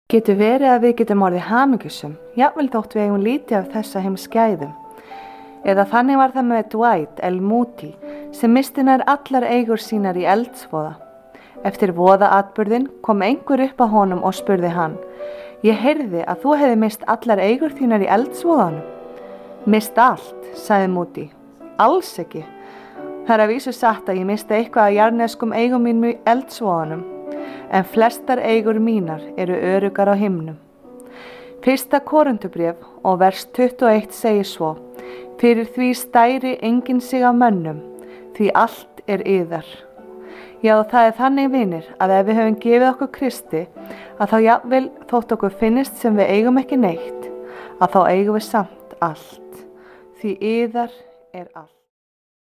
Getur verið að við getum orðið hamingjusöm, jafnvel þótt við eigum lítið af þessa heimsgæðum. Eða þannig var það með Dwight L. Moody sem missti nær allar eigur sínar í eldsvoða. Eftir voðaatburðinn kom einhver upp að honum og spurði hann: Ég heyrði að þú hefði mist allar eigur þínar í eldsvoðanum. Mist allt, sagði Moody. Alls ekki. Það er að vísu satt að ég misti eitthvað af jarðneskum eigum mínum í eldsvoðanum, en flestar eigur mínar eru öruggar á himnum. 1. Korinthubréf og vers 21 segir svo: Fyrir því stæri enginn sig af mönnum, því allt er yðar. Já, það er þannig, vinir, að ef við höfum gefið okkur Kristi, að þá jafnvel þótt okkur finnist sem við eigum ekki neitt, að þá eigum við samt allt, því yðar er allt.